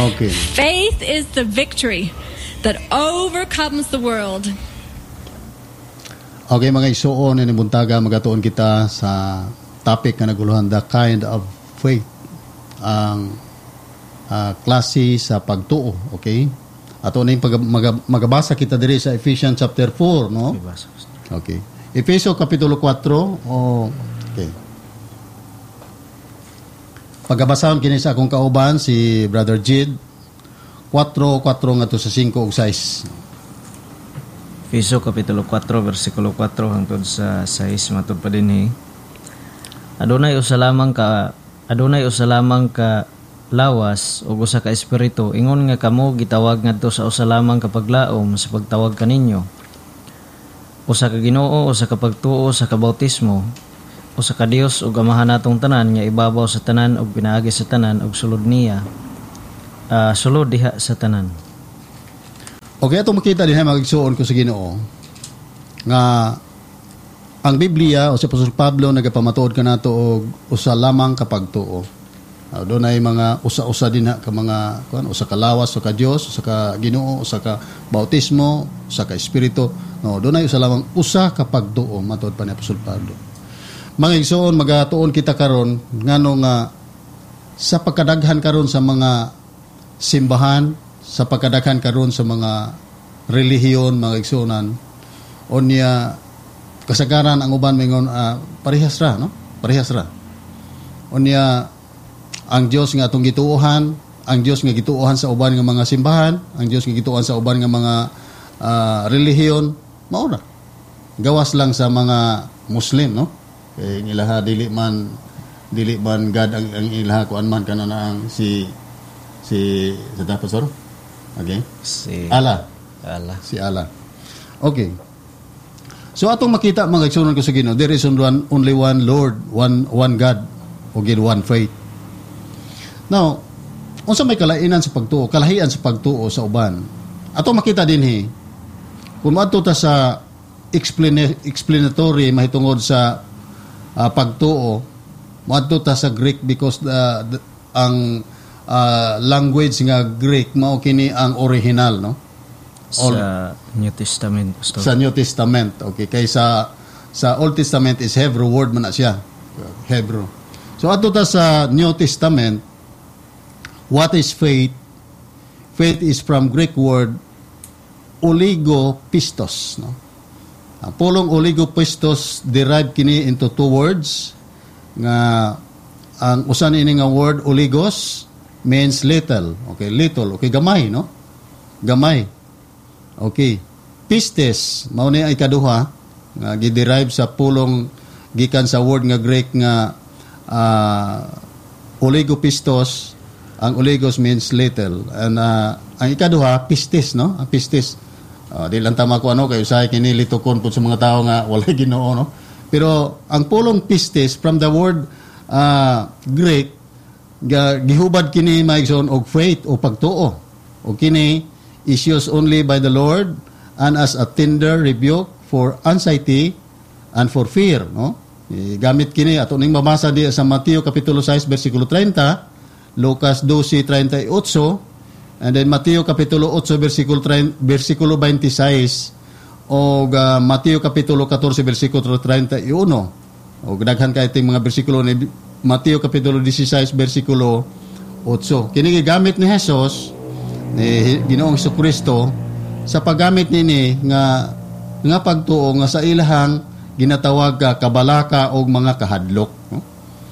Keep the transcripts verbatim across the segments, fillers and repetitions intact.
Okay. Faith is the victory that overcomes the world. Okay, mga isuon ni buntaga magatuon kita sa topic na naguluhan, the kind of faith, ang uh, klase sa pagtuo. Okay, ato na yung pag, mag, magabasa kita diri sa Ephesians chapter four, no? Okay, Efeso kapitulo four. Oh, okay, pagabasahon kini sa akong kauban si Brother Jid four four ngadto sa five ug six. Efeso kapitulo four versikulo four hangtod sa six matud pa dinhi. Adunay usa lamang ka adunay usa lamang ka lawas ug usa ka espiritu, ingon nga kamo gitawag ngadto sa usa lamang ka paglaom sa pagtawag kaninyo. Usa ka Ginoo, usa ka pagtuo, usa ka bautismo, usa ka Dios ug Amahan natong tanan nga ibabaw sa tanan ug pinaagi sa tanan ug sulod niya. Uh, sulod diha sa tanan. Okay, ito makita din mga igsuon ko sa Ginoo nga ang Biblia o si Apostol Pablo nagapamatuod ka nato og usa lamang ka pagtuo. Uh, doon ay mga usa-usa din ha ka mga kuan, usa ka lawas, usa ka Dios, usa ka Ginoo, usa ka bautismo, usa ka espiritu. No, doon ay usa lamang usa ka pagtuo matuod pa ni Apostol Pablo. Mga igsuon magatuon kita karon ngano nga sa pagkadaghan karon sa mga simbahan, sa pagkadaghan karon sa mga relihiyon, mga igsunan, o niya kasagaran ang uban mingon uh, parehas ra, no? Parehas ra. O niya ang Dios nga atong gituohan, ang Dios nga gituohan sa uban nga mga simbahan, ang Dios nga gituohan sa uban nga mga uh, relihiyon, mao na. Gawas lang sa mga Muslim, no? Kay ilaha dili man dili man God ang, ang ilaha kuan man kana na ang si si sa Pastor. Okay? Si Allah. Allah. Si Allah. Okay. So atong makita mga igsunon ko sa Ginoo, there is one, only one Lord, one one God, o one faith. Now, unsa may kalainan sa pagtuo, kalahian sa pagtuo sa uban. Atong makita dinhi kung adto ta sa explain, explanatory mahitungod sa uh, pagtuo, moadto ta sa Greek because the, the, ang uh, language nga Greek mao kini ang original, no? All, sa New Testament. Pastor. Sa New Testament, okay. Kay sa sa Old Testament is Hebrew word man na siya. Hebrew. So ato ta sa New Testament, what is faith? Faith is from Greek word oligopistos, no? Ang pulong oligopistos derived kini into two words nga ang usan ini nga word oligos means little. Okay, little. Okay, gamay, no? Gamay. Okay. Pistes, mao ni ay kaduha nga giderive sa pulong gikan sa word nga Greek nga uh, oligopistos. Ang oligos means little. And uh, ang ikaduha, pistes, no? Ang pistes. Uh, di lang tama ko ano kayo sa kini litukon pud sa mga tao nga wala Ginoo, no? Pero ang pulong pistes from the word uh, Greek gihubad kini maigsoon og faith o pagtuo. O kini is used only by the Lord and as a tender rebuke for anxiety and for fear, no? E, gamit kini ato ning mabasa di sa Mateo kapitulo six bersikulo thirty, Lucas twelve thirty-eight, and then Mateo kapitulo eight bersikulo bersikulo twenty-six o uh, Mateo kapitulo fourteen bersikulo thirty-one. O daghan kay ting mga bersikulo ni Mateo kapitulo sixteen bersikulo eight. Kini gigamit ni Jesus ni Ginoong Jesucristo sa paggamit nini nga nga pagtuo nga sa ilahang ginatawag ka kabalaka og mga kahadlok, no?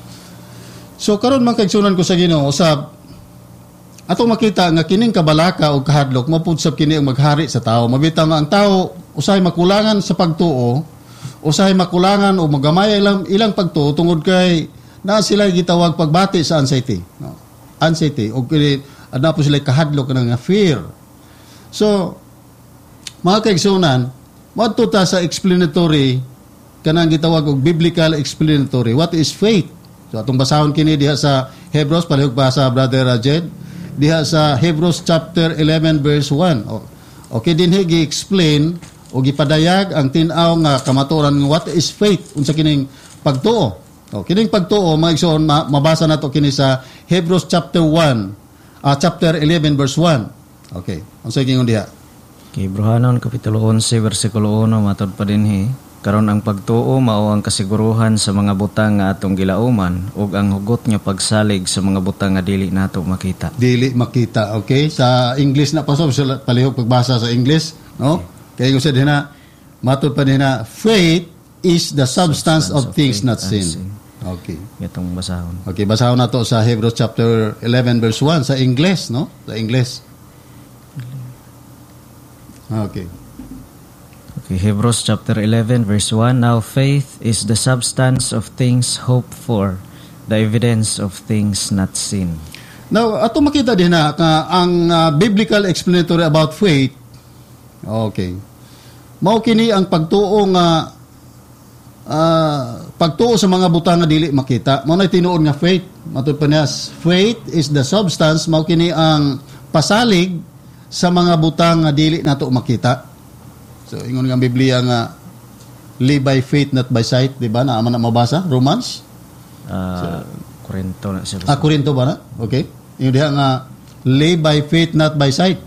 So karon man kaigsunan ko sa Ginoo usab atong makita nga kining kabalaka og kahadlok mapudsab kini ang maghari sa tao. Mabitaw nga ang tao usahay makulangan sa pagtuo, usahay makulangan o magamay ilang ilang pagtuo tungod kay na sila gitawag pagbati sa anxiety, no? Anxiety og adna po sila kahadlok ng fear. So, mga kaigsunan, madto ta sa explanatory kanang gitawag og biblical explanatory. What is faith? So, atong basahon kini diha sa Hebrews, palihog pa sa Brother Jed, diha sa Hebrews chapter eleven verse one. Okay, dinhi gi-explain o gipadayag ang tin-aw nga kamatuoran nga what is faith unsa kining pagtuo. O, kining pagtuo, mga igsoon, mabasa nato kini sa Hebrews chapter one. uh, chapter eleven verse one. Okay. Ang sa gingon diha. Kay Hebrehanon kapitulo eleven bersikulo one matod pa dinhi, karon ang pagtuo mao ang kasiguruhan sa mga butang nga atong gilauman ug ang hugot nga pagsalig sa mga butang nga dili nato makita. Dili makita, okay? Sa English na pasok, sila palihog pagbasa sa English, no? Kaya kung sa dina, matod pa dina, faith is the substance, substance of, of things not seen. seen. Okay. Itong basahon. Okay, basahon na to sa Hebrews chapter eleven verse one sa English, no? Sa English. Okay. Okay, Hebrews chapter eleven verse one. Now faith is the substance of things hoped for, the evidence of things not seen. Now, ato makita din na ka, ang uh, biblical explanatory about faith. Okay. Mao kini ang pagtuo nga uh, pagtuo sa mga butang nga dili makita. Mao na tinuod nga faith. Matud pa niya, faith is the substance, mao kini ang pasalig sa mga butang nga dili nato makita. So ingon nga Biblia nga live by faith not by sight, di ba? Na ama na mabasa Romans. Uh, so, Korinto na siya. Ah, Korinto ba na? Okay. Ingon diha nga live by faith not by sight.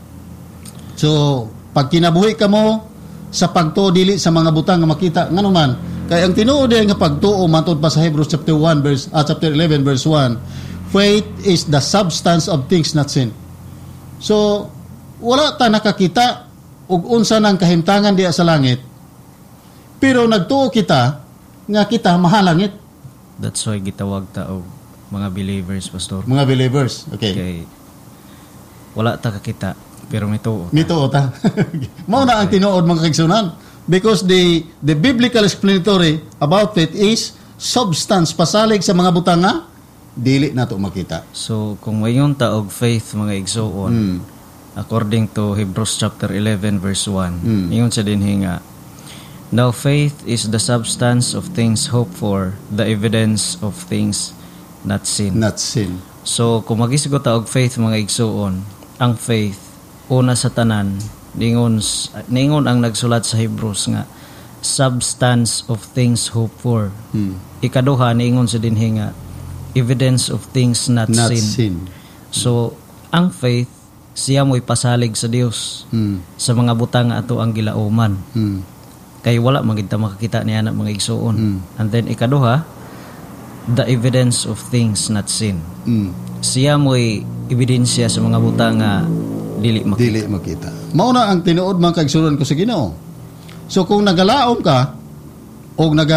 So pag kinabuhi ka mo sa pagtuo dili sa mga butang nga makita, ngano man kay ang tinuod diha nga pagtuo matod pa sa Hebrews chapter one verse ah, chapter eleven verse one, faith is the substance of things not seen. So wala ta nakakita ug unsa nang kahimtangan diha sa langit. Pero nagtuo kita nga kita mahalangit. That's why gitawag ta og mga believers, pastor. Mga believers. Okay. Kay wala ta kakita pero mituo. Mituo ta. Mao na ang tinuod mga kaigsunan. Because the the biblical explanatory about faith is substance, pasalig sa mga butang nga dili nato makita. So kung mayon ta og faith mga igsoon, hmm. according to Hebrews chapter eleven verse one, mm. ingon sa dinhi nga, now faith is the substance of things hoped for, the evidence of things not seen. Not seen. So kung magisgo ta og faith mga igsoon, ang faith una sa tanan ningon ningon ang nagsulat sa Hebrews nga substance of things hoped for. Mm. Ikaduha ningon sa dinhi nga evidence of things not, not seen. seen. So ang faith siya mo'y pasalig sa Dios mm. sa mga butang nga ato ang gilauman. Mm. Kay wala magita makakita niya na mga igsuon. Mm. And then ikaduha, the evidence of things not seen. Mm. Siya mo'y ebidensya sa mga butang nga dili makita. Dili makita. Mao na ang tinuod mga kaigsuon ko sa Ginoo. So kung nagalaom ka o naga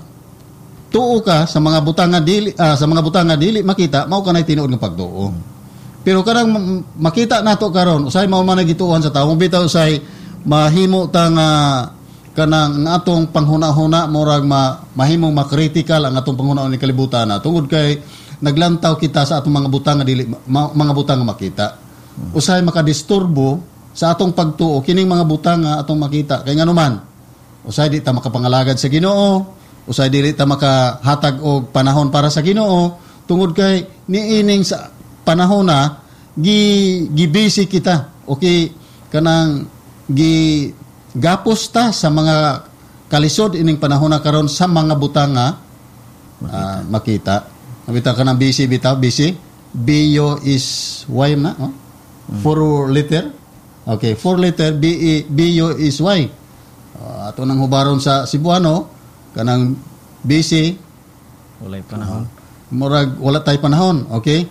tuo ka sa mga butang nga dili uh, sa mga butang nga dili makita, mao kanay tinuod nga pagtuo. Mm. Pero kanang makita nato karon usay mao man nagituan sa tawo bitaw usay mahimo ta nga kanang atong panghuna-huna murag ma, mahimong makritical ang atong panghuna-huna ni kalibutan na tungod kay naglantaw kita sa atong mga butang nga dili ma, mga butang nga makita. Usay makadisturbo sa atong pagtuo kining mga butang nga atong makita kay ngano man usay di ta makapangalagad sa Ginoo, usay dili ta makahatag og panahon para sa Ginoo tungod kay niining sa panahon na gi gibisi kita okay kanang gi gapos ta sa mga kalisod ining panahon na karon sa mga butang nga uh, makita. Nabita ka ng busy bitaw busy B O is Y na oh? mm. four letter okay four letter B E B O is Y uh, ato nang hubaron sa Cebuano kanang busy walay panahon uh, murag wala tay panahon okay.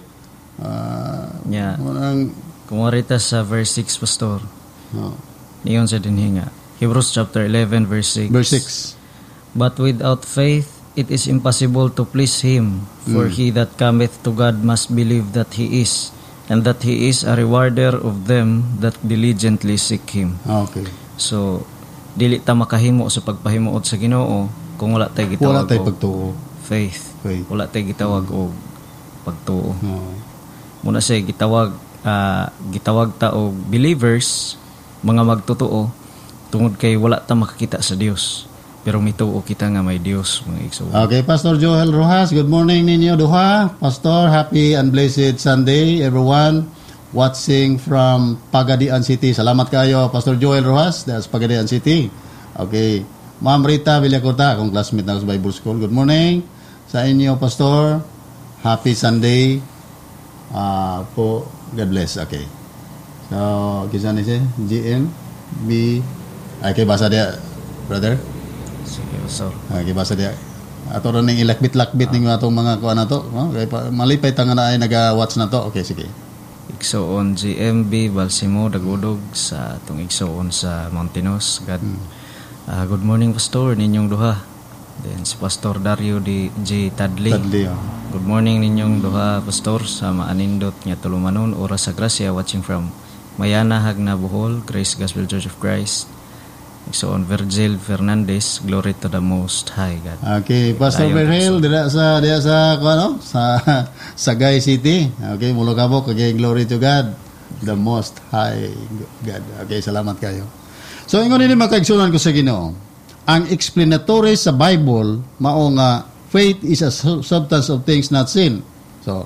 Uh, yeah. Kung marita sa verse six, pastor. Oh. Niyon sa dinhi nga. Hebrews chapter eleven verse six. Verse six. But without faith it is impossible to please him, for mm. he that cometh to God must believe that he is, and that he is a rewarder of them that diligently seek him. Okay. So dili ta makahimo sa pagpahimuot sa Ginoo kung wala tay gitawag wala tay pagtuo. Faith. Faith. Wala tay gitawag mm. og pagtuo. Oh. Muna siya gitawag uh, gitawag ta og believers mga magtotoo tungod kay wala ta makakita sa Dios pero mituo kita nga may Dios mga igsoon. Okay, Pastor Joel Rojas, good morning ninyo duha. Pastor, happy and blessed Sunday everyone watching from Pagadian City. Salamat kayo Pastor Joel Rojas, that's Pagadian City. Okay, Ma'am Rita Villacorta, akong classmate na sa Bible School. Good morning sa inyo Pastor. Happy Sunday. Ah, po, God bless. Okay. So, kisa ni siya? G M B ay kay basa dia, brother. Sige, pastor. Ay kay basa dia. Ato ron ning ilakbit-lakbit ning atong mga kuan nato, no? Kay pa- malipay tanga na ay naga-watch na to. Okay, sige. Igsoon G M B Balsimo Dagudog sa atong igsoon sa Montinos. God. Ah, good morning, pastor, ninyong duha. Then si Pastor Dario di J Tadley. Tadley. Oh. Good morning ninyong duha, pastor, sa maanindot nga tulumanon oras sa grasya, watching from Mayana, Hagna, Bohol, Grace Gospel Church of Christ. Igsoon Virgil Fernandez, glory to the Most High God. Okay, Pastor Layo, Berhel dira sa dira sa ano sa Sagay City. Okay, mulo kabo kay glory to God, the Most High God. Okay, salamat kayo. So ingon ini makaigsunan ko sa Ginoo. Ang explanatory sa Bible mao nga faith is a su- substance of things not seen. So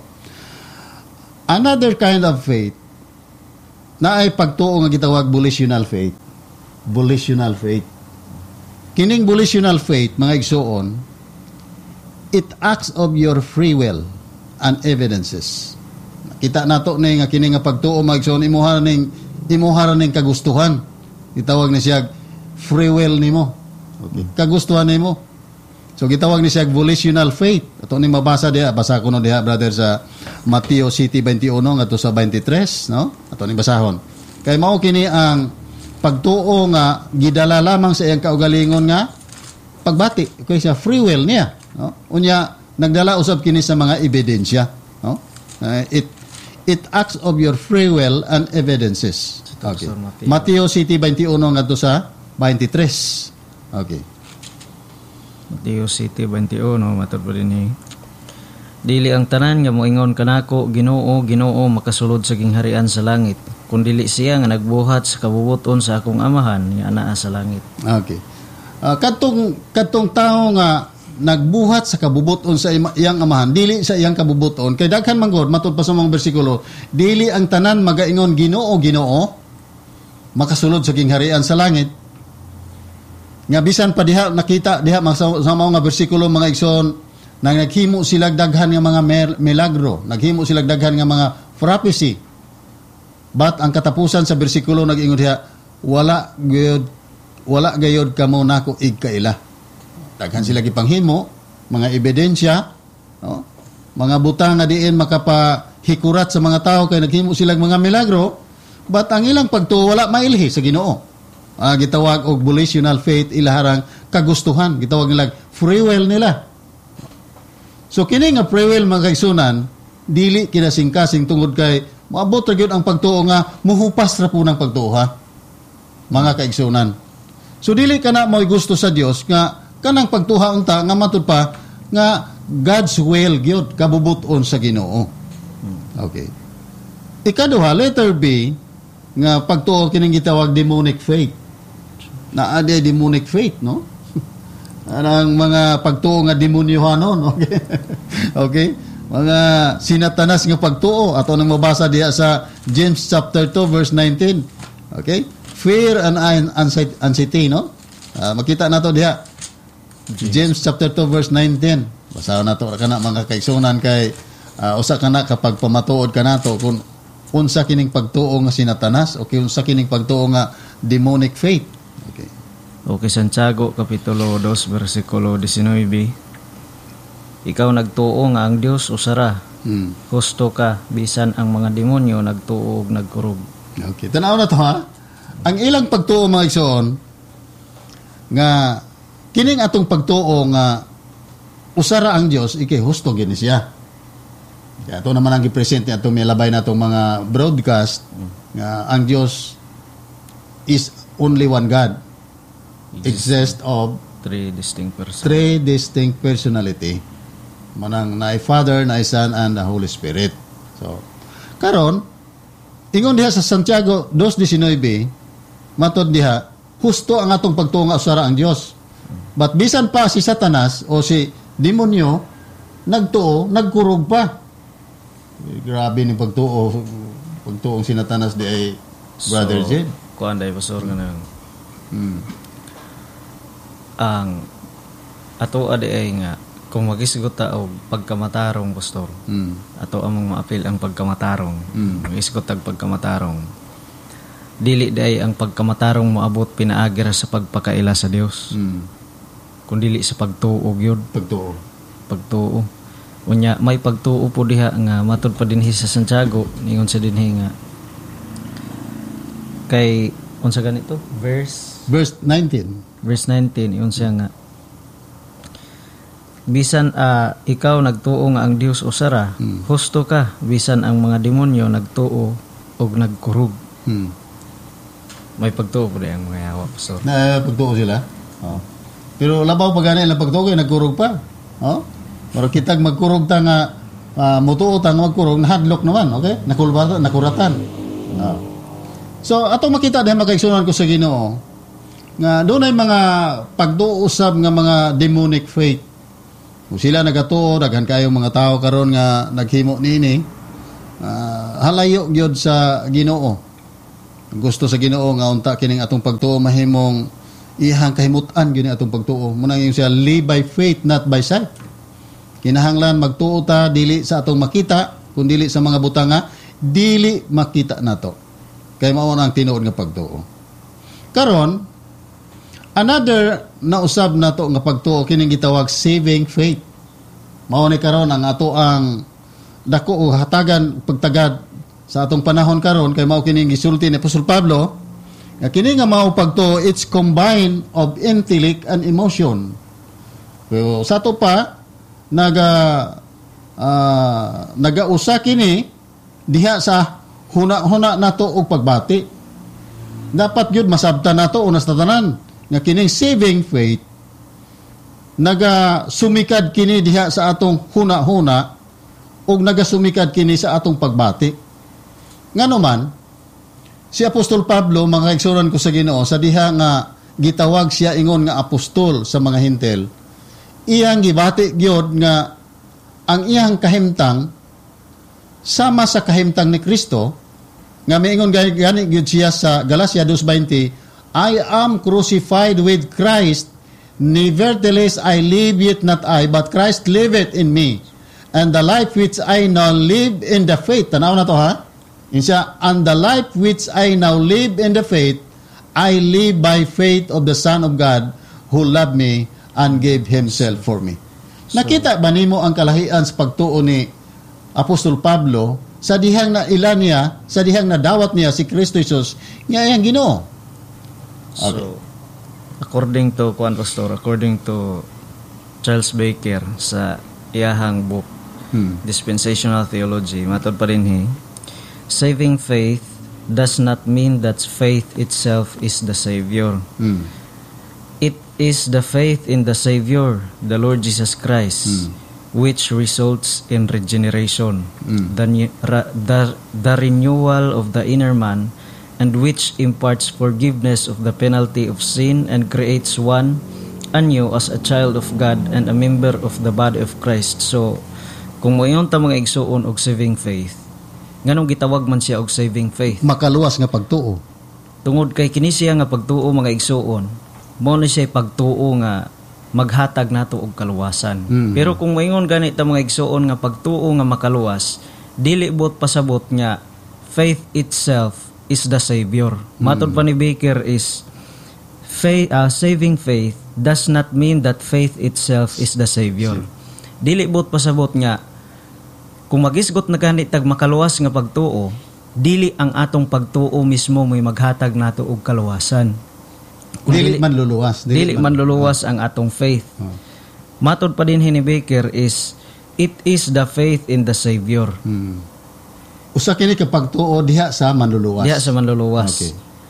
another kind of faith na ay pagtuo nga gitawag volitional faith. Volitional faith. Kining volitional faith, mga igsoon, it acts of your free will and evidences. Kita nato ni nga kining nga pagtuo, mga igsoon, imuha ning imuha ning kagustuhan. Gitawag ni siya free will nimo. Okay. Kagustuhan nimo. So gitawag ni siya volitional faith. Ato ni mabasa diha, basa ko no diha, brother, sa Mateo City twenty-one ngadto sa twenty-three, no? Ato ni basahon. Kay mao kini ang pagtuo nga gidala lamang sa iyang kaugalingon nga pagbati kay sa free will niya, no? Unya nagdala usab kini sa mga ebidensya, no? Uh, it it acts of your free will and evidences. Okay. Mateo City twenty-one ngadto sa twenty-three. Okay. Mateo City twenty-one, matod pa din eh. Dili ang tanan nga moingon kanako, Ginoo, Ginoo, makasulod sa gingharian sa langit, kundili siya nga nagbuhat sa kabubuton sa akong amahan nga anaa sa langit. Okay. Uh, katong katong tao nga nagbuhat sa kabubuton sa ima, iyang amahan, dili sa iyang kabubuton, kay daghan man gud matud pa sa mga bersikulo, dili ang tanan magaingon Ginoo, Ginoo, makasulod sa gingharian sa langit. Nga bisan pa diha nakita diha sa, sa mga bersikulo, mga igsoon, nang naghimo sila daghan nga mga milagro, naghimo sila daghan nga mga prophecy. But ang katapusan sa bersikulo nag-ingon diha, wala gayud wala gayud kamo nako igkaila. Daghan sila gipanghimo, mga ebidensya, no? Mga butang nga diin makapahikurat sa mga tao kay naghimo sila mga milagro, but ang ilang pagtuo wala mailhi sa Ginoo. Ah, gitawag og volitional faith, ilaharang kagustuhan, gitawag nila free will nila. So kini nga free will, mga kaigsunan, dili kinasingkasing tungod kay moabot ra gyud ang pagtuo nga muhupas ra po ng pagtuo, ha? Mga kaigsunan. So dili kana mo'y gusto sa Dios nga kanang pagtuha unta nga matud pa nga God's will gyud kabubuton sa Ginoo. Okay. Ikaduha, letter B, nga pagtuo kining gitawag demonic faith. Na ade demonic faith, no? Anang mga pagtuo nga demonyohanon, okay? Okay? Mga sinatanas nga pagtuo, ato nang mabasa diya sa James chapter two verse nineteen. Okay? Fear and anxiety, no? Uh, makita nato diya. James chapter two verse nineteen. Basahan nato kana mga kaigsunan kay uh, usa kana kapag pamatuod kanato kung unsa kining pagtuo nga sinatanas o unsa kining pagtuo nga demonic faith. Okay. Okay, Santiago Kapitulo two versikulo nineteen. Ikaw nagtuo nga ang Dios usara. Hmm. Husto ka bisan ang mga demonyo nagtuo ug nagkurog. Okay, tanaw na to, ha. Ang ilang pagtuo, mga igsoon, nga kining atong pagtuo nga usara ang Dios, ikay husto gini siya. Kaya ito naman ang gipresent niya, itong milabay na itong mga broadcast, nga ang Diyos is only one God. Exist of three distinct persons. Three distinct personality. Manang na Father, na Son, and the Holy Spirit. So, karon, ingon diha sa Santiago two nineteen, matod diha, husto ang atong pagtuo nga usara ang Dios. But bisan pa si Satanas o si demonyo, nagtuo, nagkurog pa. Grabe ni pagtuo, pagtuong si Satanas di ay Brother so, Jed. Kuan day pastor nga nang hmm. ang ato adi ay nga kung magisgot ta og pagkamatarong, pastor, Mm. ato among maapil ang pagkamatarong. Mm. Magisgot tag pagkamatarong. Dili day ang pagkamatarong moabot pinaagi ra sa pagpakaila sa Dios. Mm. Kung dili sa pagtuog yun, Pagtuo. pagtuo. Unya may pagtuo po diha nga matud pa dinhi sa Santiago, ningon sa dinhi nga kay unsa ganito? Verse Verse nineteen. verse nineteen, yun siya nga bisan ah, ikaw nagtuo nga ang Dios usara, Hmm. husto ka bisan ang mga demonyo nagtuo og nagkurog. Mm. May pagtuo po diha ang mga yawa, pastor. Na pagtuo sila. Oh. Pero labaw pa gani lang pagtuo kay nagkurog pa. Oh. Pero kitag magkurog ta nga uh, mutuo ta nga magkurog nahadlok naman, okay? Nakulbatan, nakuratan. Oh. So ato makita diha makaigsunan ko sa Ginoo nga doon ay mga pagduusab nga mga demonic faith. Kung sila nagatuo, daghan kayo mga tao karon nga naghimo niini, uh, halayo gyud sa Ginoo. Gusto sa Ginoo nga unta kining atong pagtuo mahimong ihang kahimutan gyud atong pagtuo. Muna yung siya live by faith not by sight. Kinahanglan magtuo ta dili sa atong makita kun dili sa mga butang nga dili makita nato. Kay mao na ang tinuod nga pagtuo. Karon another na usab nato nga pagtuo kining gitawag saving faith. Mao ni karon ang ato ang dako o hatagan pagtagad sa atong panahon karon kay mao kining gisulti ni Apostol Pablo nga kini nga mao pagtuo it's combined of intellect and emotion. Pero sa to pa naga uh, nagausa kini diha sa huna-huna nato og pagbati. Dapat gyud masabtan nato unas tatanan nga kining saving faith naga sumikad kini diha sa atong huna-huna ug nagasumikad kini sa atong pagbati. Ngano man si Apostol Pablo, mga kaigsunan ko sa Ginoo, sa diha nga gitawag siya ingon nga apostol sa mga Hintil, iyang gibati gyud nga ang iyang kahimtang sama sa kahimtang ni Kristo, nga miingon gani gyud siya sa Galacia two twenty, I am crucified with Christ, nevertheless I live yet not I, but Christ liveth in me. And the life which I now live in the faith, tanaw na to ha? Insya, and the life which I now live in the faith, I live by faith of the Son of God, who loved me and gave Himself for me. So, nakita ba nimo ang kalahian sa pagtuo ni Apostol Pablo sa dihang na ilan niya, sa dihang na dawat niya si Kristo Jesus, nga iyang Ginoo? Okay. So, according to Juan Pastor, according to Charles Baker sa iyahang book, hmm. Dispensational Theology, matod pa rin hi, saving faith does not mean that faith itself is the Savior. Hmm. It is the faith in the Savior, the Lord Jesus Christ, hmm. which results in regeneration, hmm. the, the, the renewal of the inner man, and which imparts forgiveness of the penalty of sin and creates one anew as a child of God and a member of the body of Christ. So, kung mayon ta mga igsuon og saving faith, nganong gitawag man siya og saving faith? Makaluwas nga pagtuo. Tungod kay kini siya nga pagtuo mga igsuon, mao ni siya pagtuo nga maghatag nato og kaluwasan. Mm-hmm. Pero kung mayon gani ta mga igsuon nga pagtuo nga makaluwas, dili bot pasabot nga faith itself is the Savior. Mm-hmm. Matod pa ni Baker is faith, uh, saving faith does not mean that faith itself is the Savior. Dili bot pasabot nga kung magisgot na ganit tag makaluwas nga pagtuo, dili ang atong pagtuo mismo may maghatag nato og kaluwasan. Dili, dili man luluwas. Dili, dili man luluwas ang atong faith. Oh. Matod pa din ni Baker is it is the faith in the Savior. Hmm. Usa kini ka pagtuo diha sa manluluwas. Diha sa manluluwas. Okay.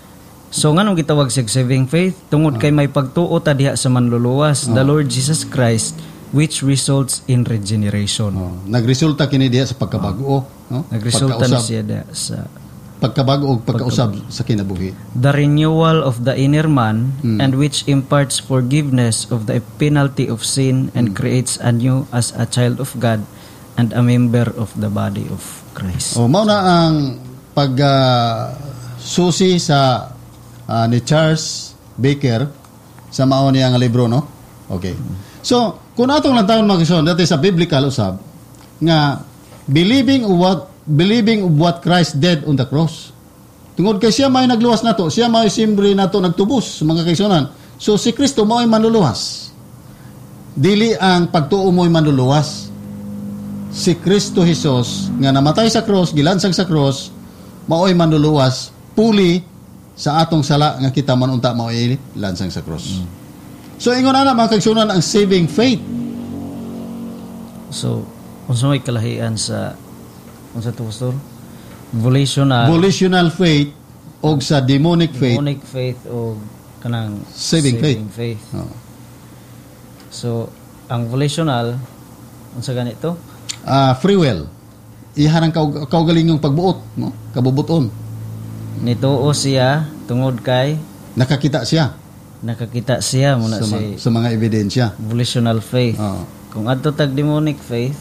So nganong gitawag sig saving faith? Tungod oh. kay may pagtuo ta diha sa manluluwas, oh. the Lord Jesus Christ, which results in regeneration. Oh. Nagresulta kini diha sa pagkabago, oh. no? Nagresulta ni siya diha sa pagkabago o pagkausab sa kinabuhi. The renewal of the inner man, mm. and which imparts forgiveness of the penalty of sin and mm. creates anew as a child of God and a member of the body of Christ. Oh, mao na ang pag uh, susi sa uh, ni Charles Baker sa mao niya nga libro, no? Okay. So, kung atong lang taon mag-ison, dati sa biblical usab, nga, believing of what, believing of what Christ did on the cross. Tungod kay siya may nagluwas nato, siya may simbre nato nagtubos, mga kaisunan. So, si Kristo mo'y manluluwas. Dili ang pagtuo mo'y manluluwas. Si Kristo Jesus, nga namatay sa cross, gilansag sa cross, mao'y manluluwas, puli sa atong sala nga kita manunta mao'y lansang sa cross. Mm. So, ingon na mga kaisunan ang saving faith. So, kung sa may kalahian sa kung sa to, Pastor? Volitional. Volitional faith o sa demonic faith. Demonic faith o kanang saving, saving faith. faith. Oh. So, ang volitional, kung sa ganito? Uh, free will. Iharang kaug- kaugalingong pagbuot, no? Kabubuton. Nituo siya tungod kay nakakita siya. Nakakita siya muna sa, si sa mga ebidensya. Volitional faith. Oh. Kung adto tag demonic faith,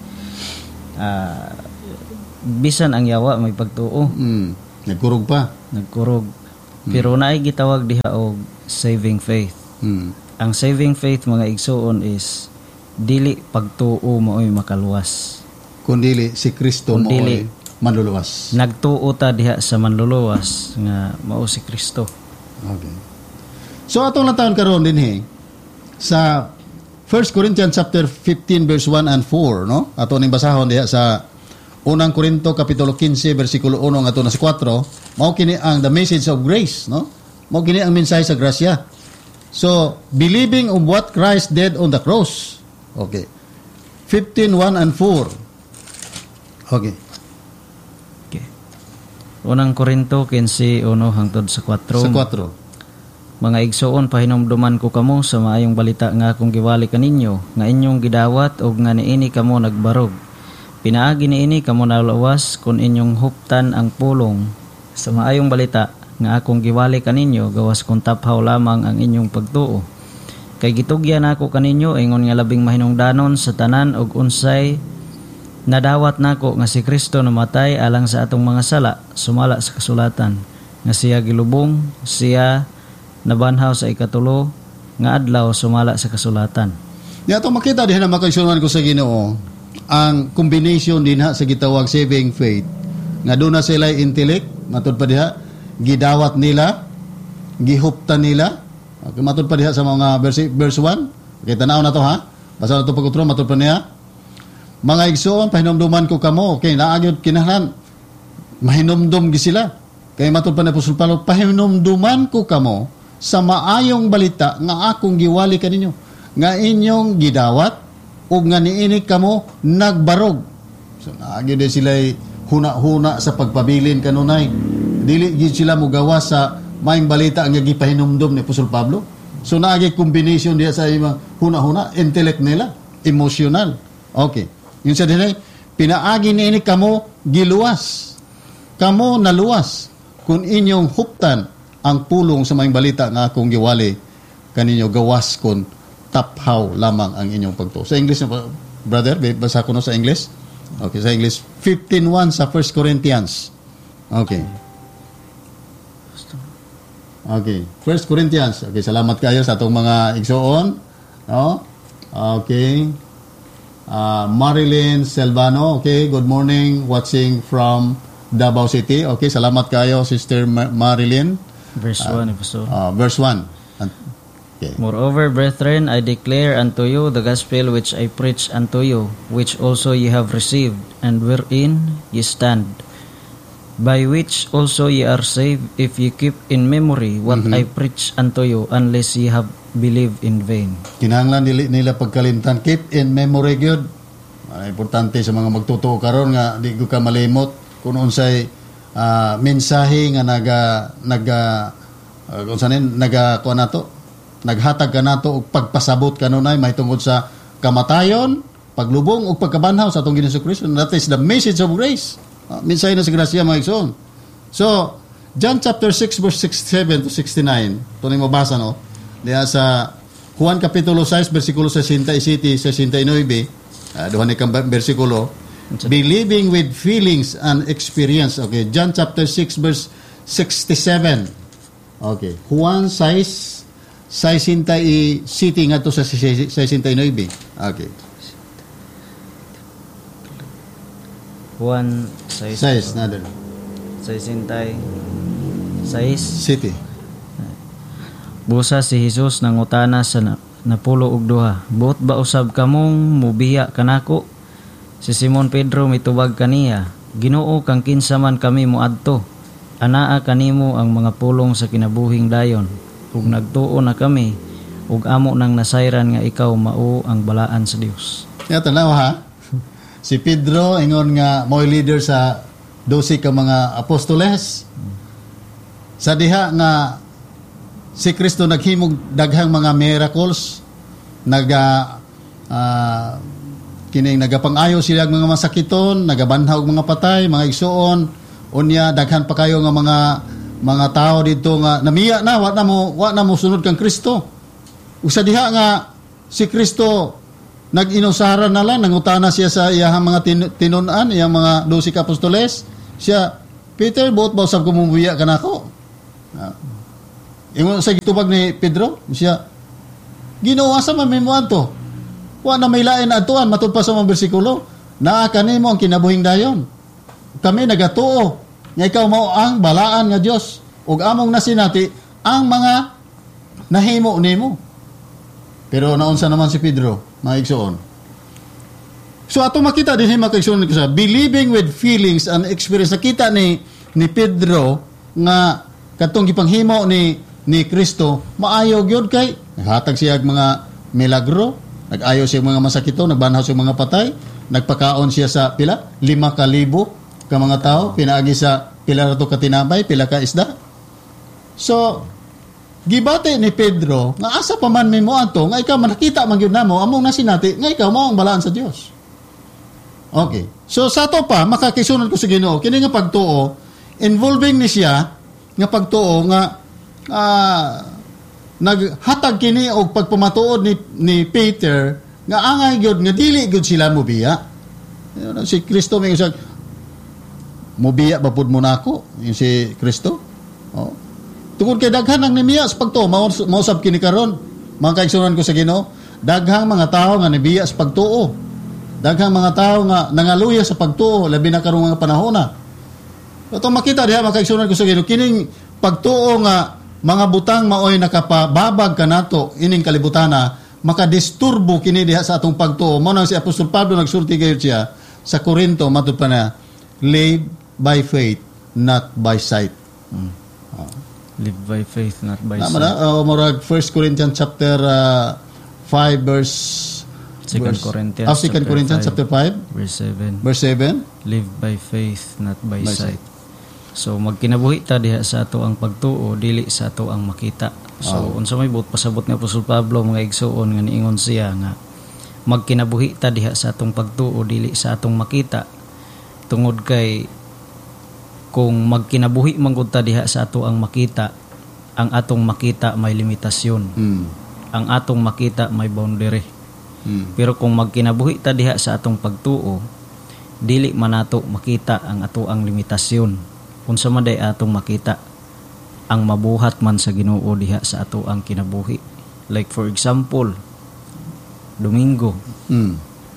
ah uh, bisan ang yawa may pagtuo. Mm. Nagkurog pa. Nagkurog. Mm. Pero naay gitawag diha og saving faith. Mm. Ang saving faith mga igsuon is dili pagtuo mao'y makaluwas. Kundili si Kristo mo'y manluluwas. Nagtuo ta diha sa manluluwas nga mao si Kristo. Okay. So atong lang taon karon din he sa First Corinthians chapter fifteen verse one and four, no? Ato ning basahon diha sa unang Korinto kapitulo fifteen bersikulo one ngadto na sa four, mao kini ang the message of grace, no? Mao kini ang mensahe sa grasya. So, believing of what Christ did on the cross. Okay. fifteen one and four. Okay. Okay. Unang Korinto fifteen one hangtod sa four. Sa four. Mga igsoon, pahinumduman ko kamo sa maayong balita nga akong giwali kaninyo, nga inyong gidawat og nga niini kamo nagbarog. Pinaagi niini kamo nalawas kung inyong huptan ang pulong sa maayong balita nga akong giwali kaninyo, gawas kung taphaw lamang ang inyong pagtuo. Kay gitugyan ako kaninyo ingon nga labing mahinungdanon sa tanan og unsay nadawat nako nga si Kristo namatay alang sa atong mga sala, sumala sa kasulatan, nga siya gilubong, siya nabanhaw sa ikatulo nga adlaw sumala sa kasulatan. Di ato makita diha na makaisunan ko sa Ginoo ang combination din ha sa gitawag saving faith nga doon na sila intellect matud pa diha gidawat nila gihuptan nila okay, matud pa diha sa mga verse verse one okay tanaw na to ha basa na to pagutro matud pa niya mga igsoon pahinumduman ko kamo okay naagyod kinahanglan mahinumdum gi sila kay matud pa ni Apostol Pablo pahinumduman ko kamo sa maayong balita nga akong giwali kaninyo nga inyong gidawat ug nga niini kamo nagbarog. So naagi din sila huna-huna sa pagpabilin kanunay. Dili gid sila mogawas sa maayong balita nga gipahinumdum ni Apostol Pablo. So naagi combination diya sa imong huna-huna, intellect nila, emotional. Okay. Yun sa dinay pinaagi niini kamo giluwas. Kamo naluwas kung inyong huptan ang pulong sa maayong balita nga akong giwali kaninyo gawas kon taphaw lamang ang inyong pagtuo. Sa English na brother, basa ko no sa English. Okay, sa English fifteen one sa First Corinthians. Okay. Okay, First Corinthians. Okay, salamat kayo sa atong mga igsoon. No? Okay. Uh, Marilyn Selvano, okay, good morning, watching from Davao City. Okay, salamat kayo Sister Mar- Marilyn. Verse Uh, one, Pastor. Uh, verse one. Okay. Moreover, brethren, I declare unto you the gospel which I preach unto you, which also ye have received, and wherein ye stand, by which also ye are saved, if ye keep in memory what Mhm. I preach unto you, unless ye have believed in vain. Kinahanglan dili nila pagkalimtan, keep in memory gyud. Ah, importante sa mga magtutuo karon nga di ko ka malimot kung unsay uh, mensahe nga naga naga uh, kung sanin naga kuan nato naghatag ka nato og pagpasabot kanunay may tungod sa kamatayon, paglubong ug pagkabanhaw sa atong Ginoong Kristo. That is the message of grace. Uh, mensahe na sa grasya mga igsoon. So, John chapter six verse sixty-seven to sixty-nine. Ito na yung mabasa no. Diya sa Juan kapitulo six versikulo sixty-siete sixty-nueve. Uh, duha ni kang bersikulo. Believing with feelings and experience. Okay, John chapter six verse sixty-seven. Okay, Juan six sesenta-siete nga to sa sesenta y nueve. Okay. Juan Size, nader. sesentay sais. City. Busa si Jesus nangutana sa na, napulo og duha. Buot ba usab kamong mubiya kanako? Si Simon Pedro mitubag kaniya, Ginoo kang kinsa man kami moadto. Anaa kanimo ang mga pulong sa kinabuhing dayon. Ug nagtuo na kami ug amo nang nasayran nga ikaw mao ang balaan sa Dios. Ya tanaw ha. Si Pedro ingon nga mo'y leader sa dose ka mga apostoles. Sa diha nga si Kristo naghimog daghang mga miracles, naga uh, kining nagapang-ayo sila mga masakiton, nagabanhaw og mga patay, mga igsuon, unya daghan pa kayo nga mga mga tao dito nga namiya na wa na mo wa na mo sunod kang Kristo. Ug sa diha nga si Kristo nag-inusaran na lang, nangutana siya sa iyang mga tin- tinun-an, iyang mga dose ka apostoles. Siya, Peter, buot ba usab ko mumuya ka na ako? Uh, Ingon sa gitubag ni Pedro, siya, Ginoo asa man memoan to? Wa na may lain atuan matud pa sa mga bersikulo. Naa kanimo ang kinabuhing dayon. Kami nagatuo nga ikaw mao ang balaan nga Dios ug among nasinati ang mga nahimo nimo. Pero naunsa naman si Pedro, mga igsoon. So ato makita dinhi mga igsoon ko sa believing with feelings and experience. Nakita ni ni Pedro nga katong gipanghimo ni ni Kristo, maayo gyud kay naghatag siya og mga milagro, nag-ayo siya mga masakito, nagbanhaw siya mga patay, nagpakaon siya sa pila lima ka libo ka mga tao, pinaagi sa pila ra to ka tinapay, pila ka isda. So gibate ni Pedro nga asa pa man mo ato nga ikaw makita man gyud namo among nasinati nga ikaw mao ang balaan sa Dios. Okay. So sa to pa makakisunod ko sa Ginoo kini nga pagtuo involving ni siya nga pagtuo nga Uh, naghatag kini og pagpamatuod ni ni Peter nga angay gyud nga dili gyud sila mobiya. Si Kristo may usag mobiya ba pud mo nako yung si Kristo. Oh. Tungod kay daghan ang nimiya sa pagtuo mausab kini karon. Mga kaigsunan ko sa Ginoo, daghang mga tao nga nibiya sa pagtuo. Daghang mga tao nga nangaluya sa pagtuo labi na karong mga panahon na. Ito makita diha mga kaigsunan ko sa Ginoo kining pagtuo nga mga butang maoy nakapababag kanato ining kalibutana makadisturbo kini diha sa atong pagtuo. Mao nang si Apostol Pablo nagsulti gayud siya sa Korinto matud pa na live by faith not by sight. Hmm. Oh. Live by faith not by Nama sight. na uh, murag First Corinthians chapter uh, five verse Second Corinthians oh, Second Corinthians chapter five verse seven. Verse seven. Live by faith not by, By sight. sight. So magkinabuhi ta diha sa ato ang pagtuo dili sa ato ang makita. So Oh. unsa may buot pasabot ni Apostol Pablo mga igsuon nga niingon siya nga magkinabuhi ta diha sa atong pagtuo dili sa atong makita. Tungod kay kung magkinabuhi man gud ta diha sa ato ang makita, ang atong makita may limitasyon. Hmm. Ang atong makita may boundary. Hmm. Pero kung magkinabuhi ta diha sa atong pagtuo, dili man nato makita ang ato ang limitasyon. Unsa man day atong makita ang mabuhat man sa Ginoo diha sa ato ang kinabuhi. Like for example, Domingo, Hmm.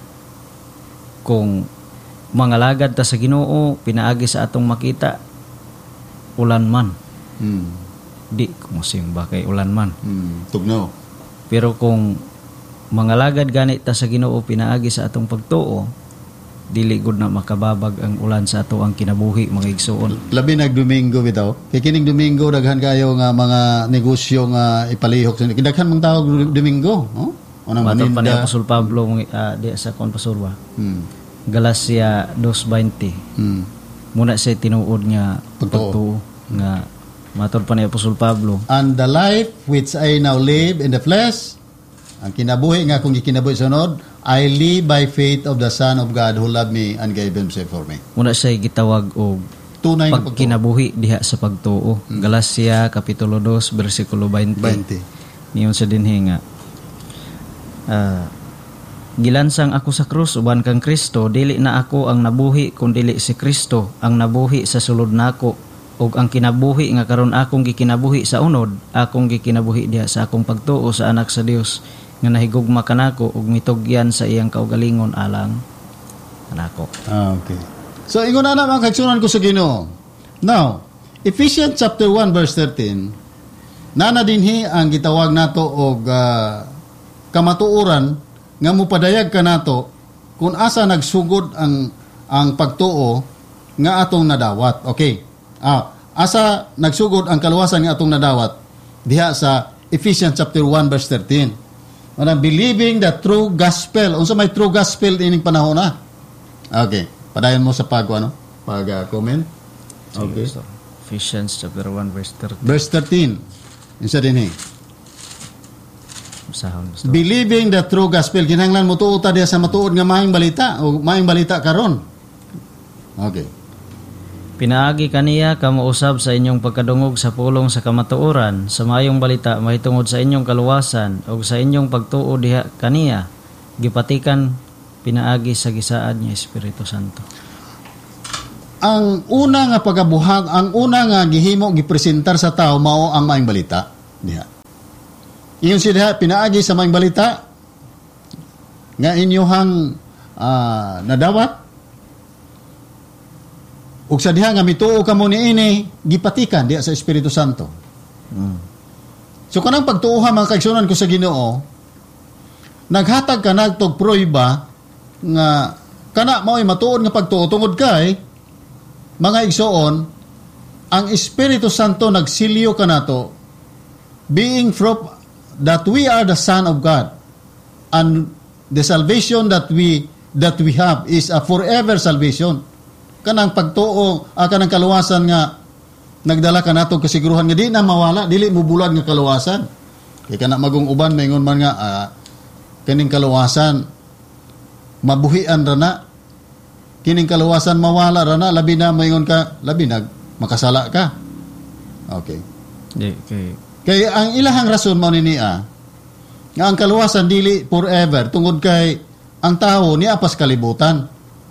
kung mangalagad ta sa Ginoo, pinaagi sa atong makita ulan man. Hmm. Di kumusing ba kay ulan man. Hmm. Tugnaw. Pero kung mangalagad gani ta sa Ginoo pinaagi sa atong pagtuo, dili gud na makababag ang ulan sa ato ang kinabuhi mga igsuon. Labi nag Domingo bitaw. Kay kining Domingo daghan kayo nga mga negosyo nga ipalihok sa daghan mang tawag Domingo, no? Unang Matod pa ni paninda. Apostol Pablo uh, di sa kon pasurwa. Hmm. Galacia two twenty. Hmm. Muna siya tinuod nga Pagtuo. pagtuo nga matod pa ni Apostol Pablo. And the life which I now live in the flesh, ang kinabuhi nga kung gikinabuhi sunod, I live by faith of the Son of God who loved me and gave himself for me. Muna siya gitawag og Tunay nga pagtuo. pagkinabuhi diha sa pagtuo. Galacia kapitulo two bersikulo twenty. twenty. Niyon sa dinhi nga ah, gilansang ako sa krus uban kang Kristo, dili na ako ang nabuhi kun dili si Kristo ang nabuhi sa sulod nako. ug ang kinabuhi nga karon akong gikinabuhi sa unod, akong gikinabuhi diha sa akong pagtuo sa anak sa Dios nga nahigugma kanako ug mitugyan sa iyang kaugalingon alang kanako. Ah, okay. So ingon na naman kaigsunan ko sa Ginoo. Now, Ephesians chapter one verse thirteen, nana dinhi ang gitawag nato og uh, kamatuoran nga mupadayag kanato kung asa nagsugod ang ang pagtuo nga atong nadawat. Okay. Ah, asa nagsugod ang kaluwasan nga atong nadawat diha sa Ephesians chapter one verse thirteen. Manang believing the true gospel. Unsa may true gospel ining panahon na? Okay. Padayon mo sa pag ano? Pag uh, comment. Okay. So, Ephesians chapter one verse thirteen. Verse thirteen. Insa dinhi. Usahon gusto. Believing the true gospel. Kinahanglan mo tuo ta diha sa matuod nga maayong balita o maayong balita karon. Okay. Pinaagi kaniya kamo usab sa inyong pagkadungog sa pulong sa kamatuoran sa maayong balita mahitungod sa inyong kaluwasan ug sa inyong pagtuo diha kaniya gipatikan pinaagi sa gisaad niya Espiritu Santo. Ang una nga pagabuhat, ang una nga gihimo gipresentar sa tao mao ang maayong balita diha. Iyon siya pinaagi sa maayong balita nga inyohang uh, nadawat. Ug sa diha nga mituo kamo niini gipatikan diha sa Espiritu Santo. Mm. So kanang pagtuohan mga kaigsunan ko sa Ginoo, naghatag ka nagtog prueba nga kana mao'y matuod nga pagtuo tungod kay mga igsoon ang Espiritu Santo nagsilyo kanato being from that we are the son of God and the salvation that we that we have is a forever salvation. Kanang pagtuo, ah, kanang kaluwasan nga nagdala ka nato kasiguruhan nga di na mawala, dili mo bulag nga kaluwasan. Kaya kana magong uban maingon man nga ah, kining kaluwasan mabuhian ra na. Kining kaluwasan mawala ra na, labi na maingon ka, labi na makasala ka. Okay. Di kay Kaya ang ilahang rason mao ni niya nga ang kaluwasan dili forever tungod kay ang tao niya pas kalibutan.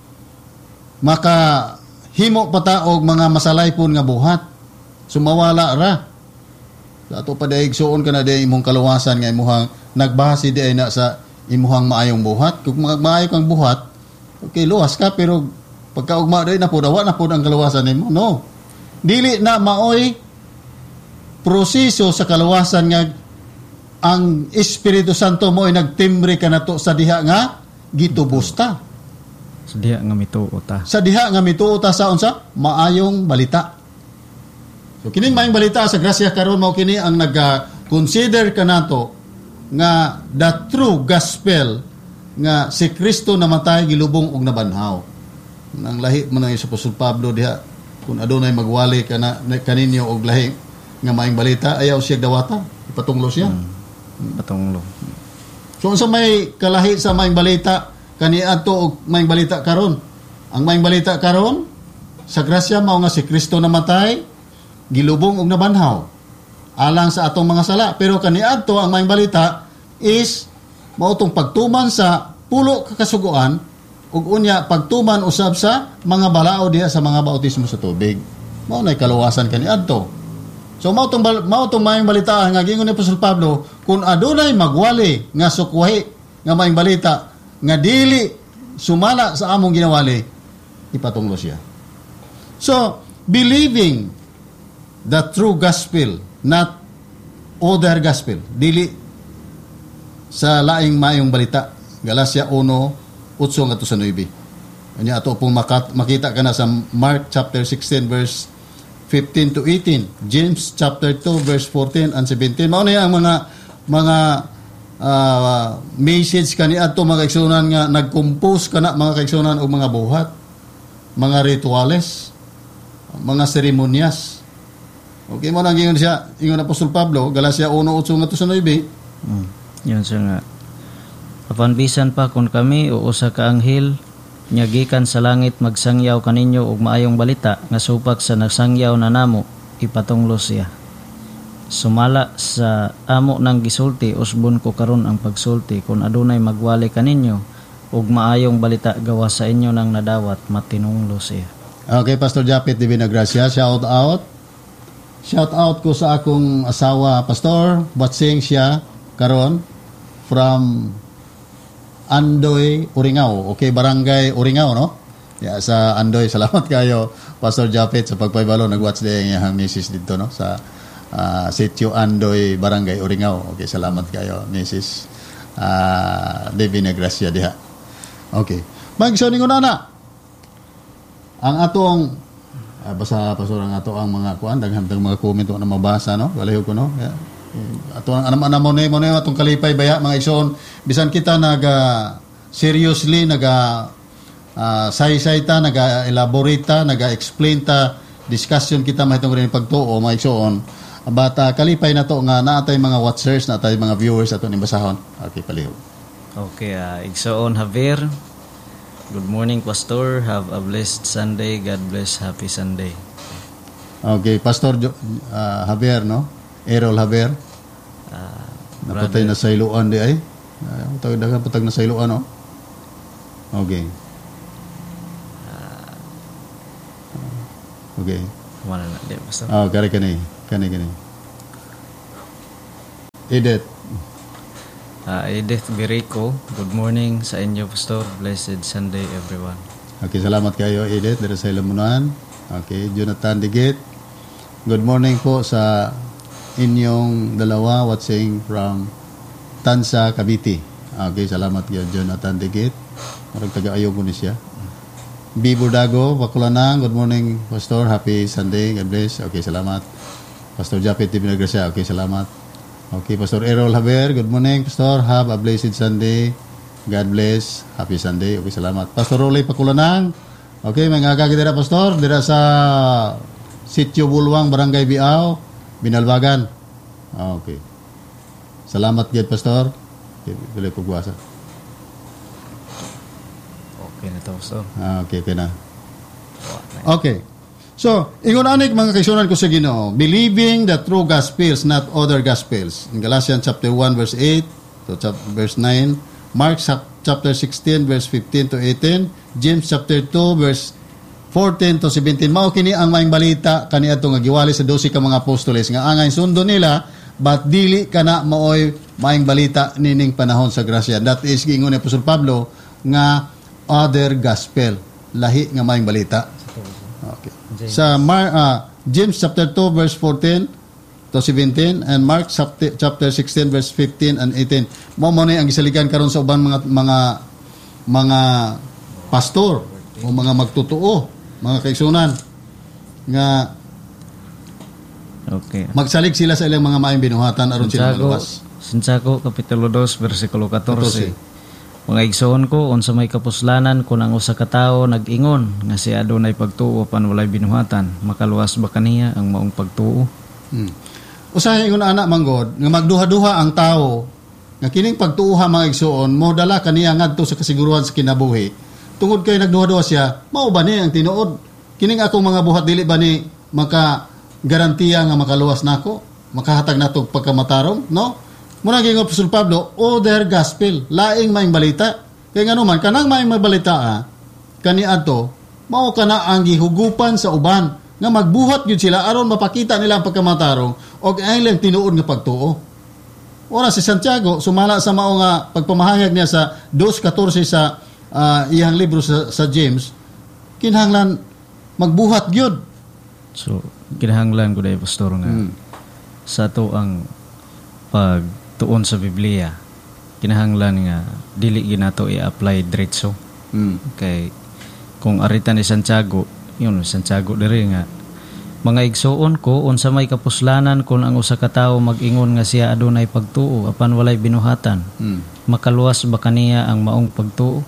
Maka himo pataog mga masalaypon nga buhat. Sumawala ra. Sa ato pa daigsoon ka na di imong kaluwasan nga imuhang nagbahasi di ay na sa imuhang maayong buhat. Kung maayo kang buhat, okay, luwas ka pero pagkaugma di na po dawa na po ang kaluwasan nimo. No. Dili na maoy proseso sa kaluwasan nga ang Espiritu Santo mo ay nagtimbre ka na to sa diha nga gitubos ta. sa diha nga mituo ta. Sa diha nga mituo ta sa unsa? Maayong balita. So kining maayong balita sa grasya karon mao kini ang nag-consider kanato nga the true gospel nga si Kristo namatay gilubong og nabanhaw. Nang lahi man ang Apostol Pablo diha kun adunay magwali kana kaninyo og lahi nga maayong balita ayaw siya dawata ipatunglo siya. Hmm. Patunglo. So unsa may kalahi sa maayong balita kaniadto og maayong balita karon? Ang maayong balita karon sa grasya mao nga si Kristo namatay gilubong og nabanhaw alang sa atong mga sala, pero kaniadto ang maayong balita is mao tong pagtuman sa pulo ka kasuguan ug unya pagtuman usab sa mga balao diha sa mga bautismo sa tubig. Mao nay kaluwasan kaniadto. So mao tong mao tong maayong balita nga gingon ni Apostol Pablo, kun adunay magwali nga sukwahi nga maayong balita nga dili sumala sa among ginawali, ipatunglo siya. So believing the true gospel, not other gospel, dili sa laing maayong balita. Galacia one eight ngadto sa nine. Anya ato pong makat, makita kana sa Mark chapter sixteen verse fifteen to eighteen, James chapter two verse fourteen and seventeen. Mao na ang mga mga uh, message kani adto mga kaigsunan nga nag-compose kana mga kaigsunan og mga buhat, mga rituales, mga seremonyas. Okay mo nang ingon siya, ingon Apostol Pablo, Galacia one eight ngadto sa nine. Hmm. Yan siya nga. Apan bisan pa kung kami o usa ka anghel nya gikan sa langit magsangyaw kaninyo og maayong balita nga supak sa nagsangyaw na namo, ipatunglo siya. Sumala sa amo nang gisulti usbon ko karon ang pagsulti kung adunay magwali kaninyo og maayong balita gawa sa inyo nang nadawat matinunglo siya. Okay, Pastor Japit Divina Gracia, shout out. shout out ko sa akong asawa, Pastor. Watching siya karon from Andoy, Uringao. Okay, Barangay Uringao, no? Yeah, sa Andoy. Salamat kayo, Pastor Japet, sa pagpaybalo. Nag-watch din yung misis dito, no? Sa uh, Sitio Andoy, Barangay Uringao. Okay, salamat kayo, misis uh, Debbie Negracia diha. Okay. Magsaningon na na. Ang atong uh, basa pastor ang ato ang mga kuan daghang mga comment na mabasa, no? Walayo ko, no? Yeah. Ato ang anam anam mo ne mo ne atong kalipay baya mga igsoon, bisan kita naga seriously naga uh, say-say ta, naga elaborate ta, naga explain ta, discussion kita mahitong rin pagtuo mga igsoon. But uh, kalipay na to nga naatay mga watchers, naatay mga viewers ato ni basahon. Okay, palihog. Okay, uh, igsoon Javier. Good morning, Pastor. Have a blessed Sunday. God bless. Happy Sunday. Okay, Pastor jo, uh, Javier, no? Errol Javier. Uh, Napatay na sa iluan di ay. Uh, tawag daga patag na sa iluan, no? Okay. Uh, okay. Kumana na, di, Pastor. Oh, kani kani. Kani kani. Edith. Uh, Edith Birico, good morning sa inyo, Pastor. Blessed Sunday, everyone. Okay, salamat kayo, Edith, dari sa Ilamunan. Okay, Jonathan Digit. Good morning po sa inyong dalawa watching from Tansa, Cavite. Okay, salamat kayo, Jonathan Digit. Marag taga-ayaw ko ni siya. Bibo Dago, Bakulanang. Good morning, Pastor. Happy Sunday. God bless. Okay, salamat. Pastor Japet T V Negracia. Okay, salamat. Okay, Pastor Errol Javier, good morning, Pastor. Have a blessed Sunday. God bless. Happy Sunday. Okay, salamat. Pastor Rolly Pakulanang. Okay, may ngagagi dira, Pastor. Dira sa Sitio Bulwang, Barangay Biao, Binalbagan. Okay. Salamat, gid, Pastor. Okay, bilay pagwasa. Okay na to, Pastor. Ah, okay, okay na. Okay. So, ingon anik mga kaisunan ko sa Ginoo, believing the true gospels, not other gospels. In Galatians chapter one verse eight to verse nine, Mark chapter sixteen verse fifteen to eighteen, James chapter two verse fourteen to seventeen. Mao kini ang maayong balita kaniadto nga giwali sa twelve ka mga apostoles nga angay sundo nila, but dili kana maoy maayong balita nining panahon sa grasya. That is giingon ni Apostol Pablo nga other gospel, lahi nga maayong balita. Okay. James. Sa Mar, uh, James chapter two verse fourteen to seventeen and Mark chapter sixteen verse fifteen and eighteen. Mao mo ni ang gisaligan karon sa uban mga mga mga pastor o mga magtutuo, mga kaigsunan nga okay. Magsalig sila sa ilang mga maayong binuhatan aron sila maluwas. Santiago kapitulo two versikulo fourteen. Mga igsoon ko, unsa may kapuslanan kung ang usa ka tawo nag-ingon nga si adunay pagtuo pan walay binuhatan, makaluwas ba kaniya ang maong pagtuo? Hmm. Usahay ingon ana manggod nga magduha-duha ang tawo nga kining pagtuuha mga igsoon mo dala kaniya ngadto sa kasiguruhan sa kinabuhi. Tungod kay nagduha-duha siya, mao ba ni ang tinuod? Kining akong mga buhat dili ba ni maka garantiya nga makaluwas nako? Makahatag nato pagkamatarong, no? Muna gingon Apostol Pablo, other gospel, laing maayong balita. Kaya nga naman, kanang maayong balita, ah, kani ato, mao kana ang gihugupan sa uban, nga magbuhat yun sila, aron mapakita nila ang pagkamatarong, o ay lang tinuod nga pagtuo. Ora si Santiago, sumala sa mao nga pagpamahayag niya sa two fourteen sa uh, iyang libro sa, sa James, kinahanglan magbuhat yun. So, kinahanglan ko dahil, Pastor, nga hmm. sa to ang pag tuon sa Biblia, kinahanglan nga dili ginato i-apply diretso. Mm. Kay kung arita ni Santiago, yun Santiago diri nga mga igsoon ko unsa may kapuslanan kung ang usa ka tawo mag-ingon nga siya adunay pagtuo apan walay binuhatan. Mm. Makaluwas ba kaniya ang maong pagtuo?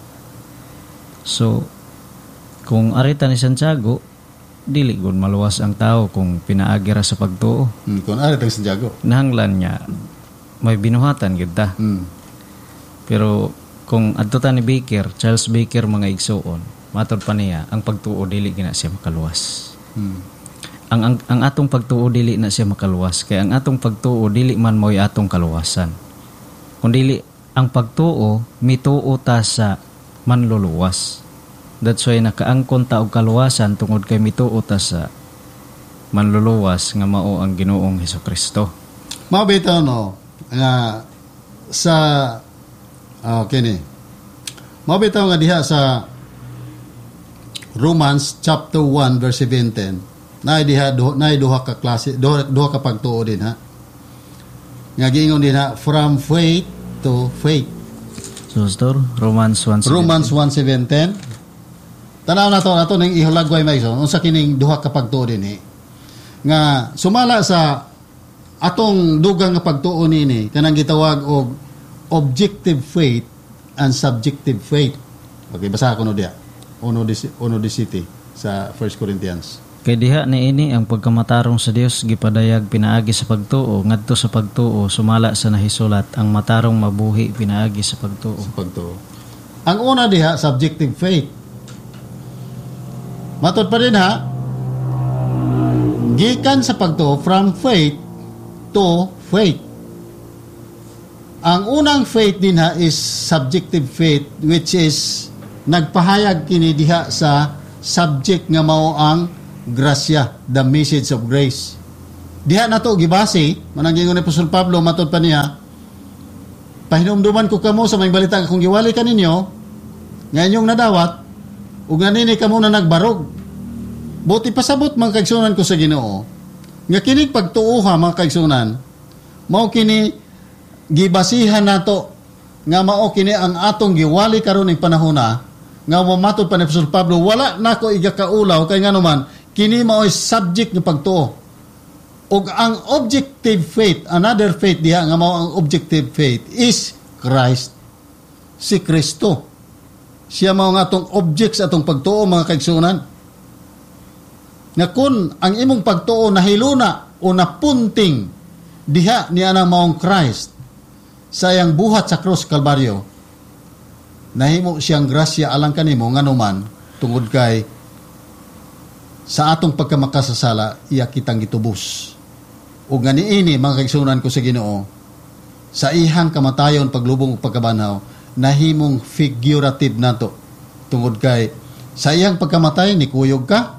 So kung arita ni Santiago, dili gud maluwas ang tawo kung pinaagira sa pagtuo. Mm, kung arita ni Santiago, kinahanglan niya may binuhatan gid ta. Mm. Pero kung adto ta ni Baker, Charles Baker mga igsoon, matod pa niya ang pagtuo dili gina siya makaluwas. Mm. Ang, ang ang atong pagtuo dili na siya makaluwas kay ang atong pagtuo dili man moy atong kaluwasan. Kun dili ang pagtuo mituo ta sa manluluwas. That's why nakaangkon ta og kaluwasan tungod kay mituo ta sa manluluwas nga mao ang Ginoong Hesukristo. Mabitaw no nga sa okay ni. Mabitaw nga diha sa Romans chapter one verse seventeen. Nay diha do, nay duha ka klase, duha, duha ka pagtuo din ha. Nga giingon din ha, from faith to faith. So, Pastor, Romans one seventeen. Romans one seventeen. Tanaw na to, nato ning ihulagway may so, unsa kining duha ka pagtuo din eh. Nga sumala sa atong dugang nga pagtuo nini kanang gitawag og objective faith and subjective faith. Okay, basa ko no diha. Uno di uno di city sa First Corinthians. Kay diha ni ini ang pagkamatarong sa Dios gipadayag pinaagi sa pagtuo ngadto sa pagtuo sumala sa nahisulat ang matarong mabuhi pinaagi sa pagtuo. Sa pagtuo. Ang una diha subjective faith. Matod pa rin ha. Gikan sa pagtuo from faith to faith. Ang unang faith din ha is subjective faith which is nagpahayag kini diha sa subject nga mao ang grasya, the message of grace. Diha na to gibase, manang gingon ni Apostol Pablo matod pa niya, pahinumduman ko kamo sa may balita kung giwali kaninyo, nga inyong nadawat, ug ganini kamo na nagbarog. Buti pasabot mga kaigsunan ko sa Ginoo, nga kining pagtuuha mga kaigsunan, mao kini gibasihan nato, nga mao kini ang atong giwali karon ning panahona, nga mamatod pa ni Apostol Pablo, wala nako igakaulaw kay nganuman kini mao subject ng pagtuo. Ug ang objective faith, another faith diha nga mao ang objective faith is Christ. Si Kristo. Siya mao nga atong object sa atong pagtuo mga kaigsunan. Nga kun ang imong pagtuo nahiluna o napunting diha ni anang maong Christ sa iyang buhat sa krus Kalbaryo, nahimo siyang grasya alang kanimo nganuman tungod kay sa atong pagkamakasasala iya kitang gitubos. Ug nga niini mga kaigsunan ko sa Ginoo, sa ihang kamatayon paglubong ug pagkabanhaw nahimong figurative nato tungod kay sa iyang pagkamatay ni kuyog ka,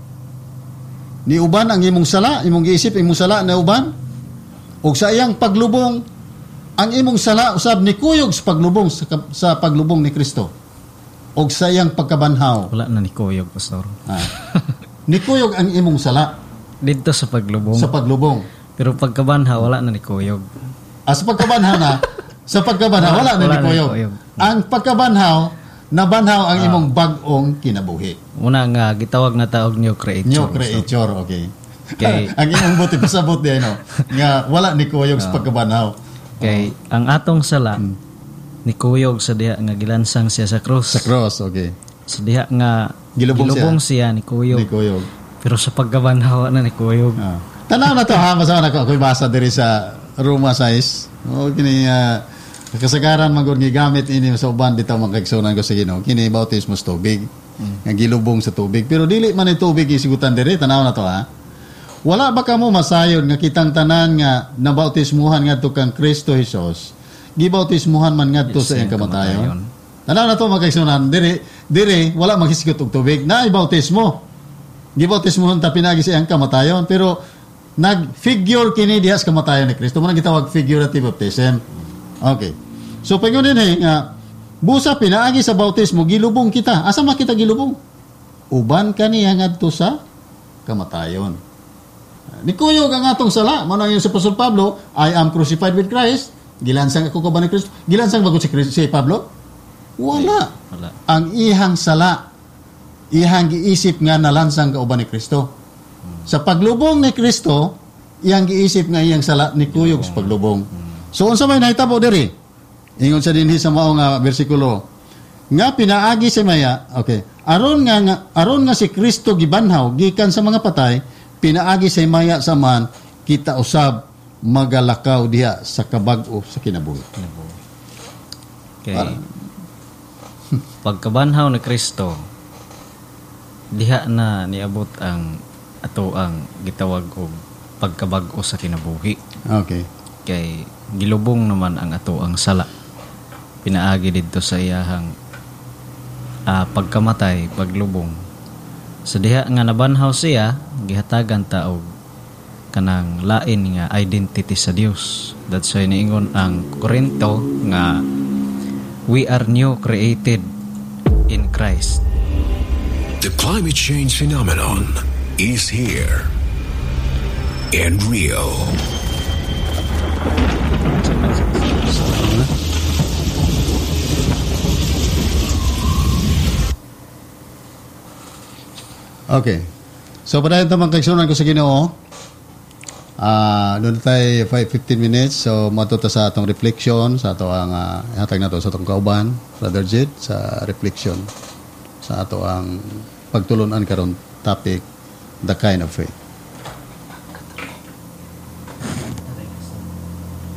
ni uban ang imong sala, imong giisip imong sala na uban, ug sa iyang paglubong ang imong sala usab ni kuyog sa paglubong sa, sa paglubong ni Kristo ug sa iyang pagkabanhaw. Wala na ni kuyog, Pastor. Ah. Nikuyog ang imong sala dito sa paglubong. sa paglubong. Pero pagkabanha wala na ni kuyog. Ah, sa pagkabanhaw na, sa pagkabanhaw wala na Wala na nikuyog. nikuyog. Ang pagkabanhaw, nabanhaw ang imong bag-ong kinabuhi. Una nga gitawag na taog new creature. New creature, okay. Kay- ang imong buti pasabot di no, nga wala nikuyog sa pagkabanhaw. Kay ang atong sala ni kuyog sa diha nga gilansang siya sa krus. Sa cross, okay. Sa diha nga Gilubong gilubong siya. ni kuyog. Nikuyog. Pero sa pagkabanhaw na ni kuyog. Ah. Tanaw na to ha, masama na ko. Ako'y basa diri sa Roma six. O, kini, uh, kasagaran magod nga gamit ini sa uban bitaw mga kaigsunan ko sa Ginoo. Kini bautismo sa tubig. Mm. Nga gilubong sa tubig. Pero dili man ni tubig isigutan diri. Tanaw na to ha. Wala ba kamo masayon nga kitang tanan nga nabautismuhan ngadto kang Kristo Jesus? Gibautismuhan man ngadto sa iyang kamatayon. Tanaw na to mga kaigsunan. Diri, diri, wala maghisigot og tubig. Na ibautismo. Gibautismuhan ta pinagi sa iyang kamatayon. Pero, nag-figure kini diha sa kamatayon ni Kristo. Muna gitawag figurative baptism. Okay. So, pangunin eh, nga, busa pinaagi sa bautismo, gilubong kita. Asa makita gilubong? Uban kaniya ngadto sa kamatayon. Nikuyog ang atong sala. Mano yung sa Apostol Pablo, I am crucified with Christ. Gilansang ako ka ba ni Kristo? Gilansang bago si, Christ, si Pablo? Wala. Wala. Ang ihang sala, ihang giisip nga nalansang kauban ni Kristo. Sa paglubong ni Kristo, iyang giisip nga iyang sala ni kuyog sa paglubong. So unsa may nahitabo diri? Ingon sa dinhi sa mao nga bersikulo. Nga pinaagi si Maya, okay. Aron nga, nga aron nga si Kristo gibanhaw gikan sa mga patay, pinaagi si Maya sa man kita usab magalakaw diha sa kabag-o sa kinabuhi. Kay pagkabanhaw ni Kristo diha na niabot ang ato ang gitawag og pagkabag-o sa kinabuhi. Okay. Kay gilubong naman ang ato ang sala. Pinaagi didto sa iyahang ah, pagkamatay, paglubong. Sa diha nga nabanhaw siya, gihatagan ta og kanang lain nga identity sa Dios. That's why niingon ang Korinto nga we are new created in Christ. The climate change phenomenon is here and real. Okay. So, padayon ito magkagsunan ko sa Ginoo. Ah, doon tayo five to fifteen minutes. So, matuto sa atong reflection, sa ato ang uh, hatag na to sa atong kauban, Brother Jit, sa reflection, sa ato ang pagtulunan karon topic, the kind of faith.